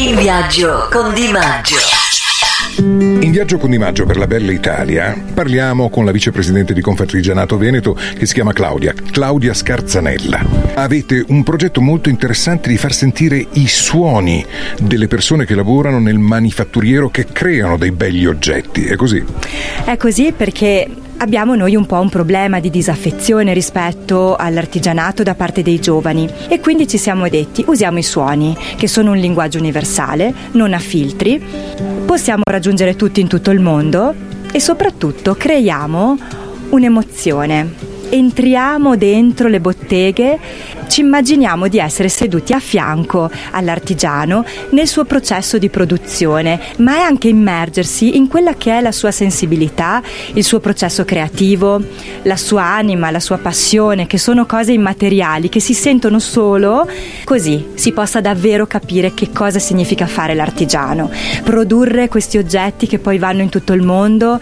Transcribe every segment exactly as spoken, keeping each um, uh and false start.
In viaggio con Di Maggio. In viaggio con Di Maggio per la bella Italia parliamo con la vicepresidente di Confartigianato Veneto, che si chiama Claudia, Claudia Scarzanella. Avete un progetto molto interessante di far sentire i suoni delle persone che lavorano nel manifatturiero, che creano dei begli oggetti, è così? È così perché abbiamo noi un po' un problema di disaffezione rispetto all'artigianato da parte dei giovani, e quindi ci siamo detti: usiamo i suoni, che sono un linguaggio universale, non ha filtri, possiamo raggiungere tutti in tutto il mondo e soprattutto creiamo un'emozione. Entriamo dentro le botteghe, ci immaginiamo di essere seduti a fianco all'artigiano nel suo processo di produzione, ma è anche immergersi in quella che è la sua sensibilità, il suo processo creativo, la sua anima, la sua passione, che sono cose immateriali che si sentono solo così si possa davvero capire che cosa significa fare l'artigiano, produrre questi oggetti che poi vanno in tutto il mondo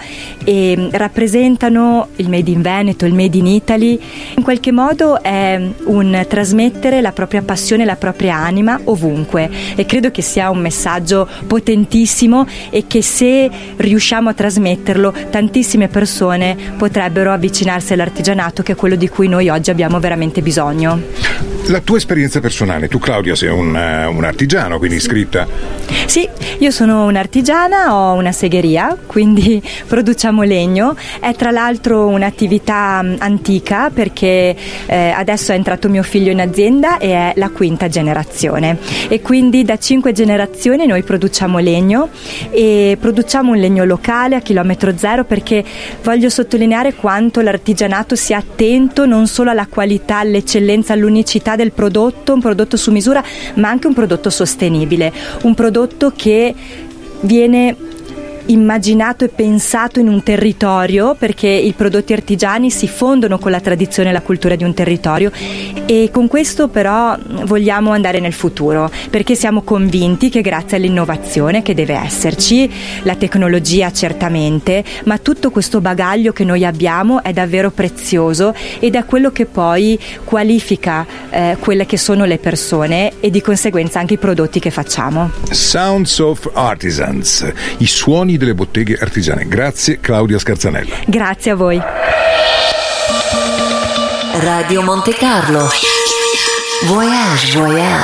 e rappresentano il Made in Veneto, il Made in Italy. In qualche modo è un trasmettere la propria passione, la propria anima ovunque, e credo che sia un messaggio potentissimo e che, se riusciamo a trasmetterlo, tantissime persone potrebbero avvicinarsi all'artigianato, che è quello di cui noi oggi abbiamo veramente bisogno. La tua esperienza personale, tu Claudia sei un, uh, un artigiano, quindi iscritta? Sì, io sono un'artigiana, ho una segheria, quindi produciamo legno. È tra l'altro un'attività antica, perché eh, adesso è entrato mio figlio in azienda e è la quinta generazione, e quindi da cinque generazioni noi produciamo legno, e produciamo un legno locale a chilometro zero, perché voglio sottolineare quanto l'artigianato sia attento non solo alla qualità, all'eccellenza, all'unicità del prodotto, un prodotto su misura, ma anche un prodotto sostenibile, un prodotto che viene immaginato e pensato in un territorio, perché i prodotti artigiani si fondono con la tradizione e la cultura di un territorio, e con questo però vogliamo andare nel futuro, perché siamo convinti che grazie all'innovazione che deve esserci, la tecnologia certamente, ma tutto questo bagaglio che noi abbiamo è davvero prezioso, ed è quello che poi qualifica eh, quelle che sono le persone e di conseguenza anche i prodotti che facciamo. Sounds of Artisans, i suoni delle botteghe artigiane. Grazie Claudia Scarzanella. Grazie a voi. Radio Monte Carlo. Voyage, voyage.